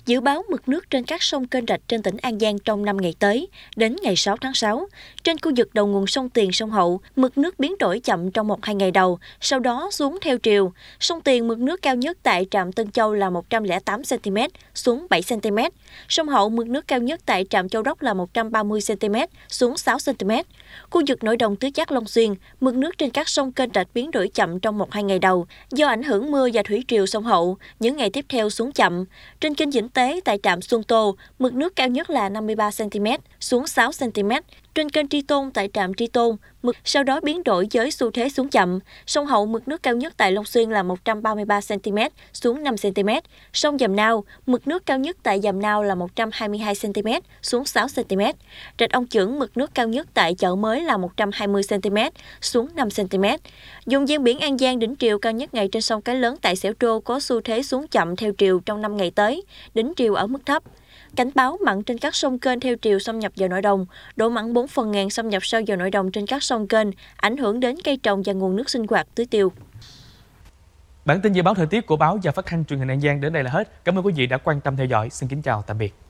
Dự báo mực nước trên các sông kênh rạch trên tỉnh An Giang trong 5 ngày tới, đến ngày 6 tháng 6. Trên khu vực đầu nguồn sông Tiền, sông Hậu, mực nước biến đổi chậm trong 1-2 ngày đầu, sau đó xuống theo chiều. Sông Tiền mực nước cao nhất tại trạm Tân Châu là 108 cm, xuống 7 cm. Sông Hậu mực nước cao nhất tại trạm Châu Đốc là 130 cm, xuống 6 cm. Khu vực nội đồng Tứ Giác, Long Xuyên, mực nước trên các sông kênh rạch biến đổi chậm trong 1-2 ngày đầu, do ảnh hưởng mưa và thủy triều sông Hậu, những ngày tiếp theo xuống chậm. Trên kênh Vĩnh Tế tại trạm Xuân Tô, mực nước cao nhất là 53 cm, xuống 6 cm. Trên kênh Tri Tôn tại trạm Tri Tôn, mực sau đó biến đổi với xu thế xuống chậm. Sông Hậu mực nước cao nhất tại Long Xuyên là 133 cm, xuống 5 cm. Sông Dầm Nao, mực nước cao nhất tại Dầm Nao là 122 cm, xuống 6 cm. Rạch Ông Chưởng mực nước cao nhất tại Chợ Mới là 120 cm, xuống 5 cm. Vùng ven biển An Giang, đỉnh triều cao nhất ngày trên sông Cái Lớn tại Xẻo Trô có xu thế xuống chậm theo triều trong 5 ngày tới, đỉnh triều ở mức thấp. Cảnh báo mặn trên các sông kênh theo triều xâm nhập vào nội đồng, độ mặn 4 phần ngàn xâm nhập sâu vào nội đồng trên các sông kênh, ảnh hưởng đến cây trồng và nguồn nước sinh hoạt tưới tiêu. Bản tin dự báo thời tiết của báo và phát thanh truyền hình An Giang đến đây là hết. Cảm ơn quý vị đã quan tâm theo dõi. Xin kính chào tạm biệt.